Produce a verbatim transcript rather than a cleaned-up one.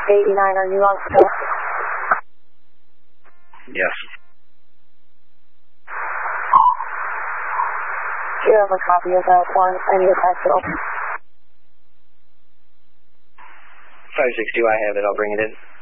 eighty-nine, are you on still? Yes. Do you have a copy of that one? I need a fax bill. five six two, I have it. I'll bring it in.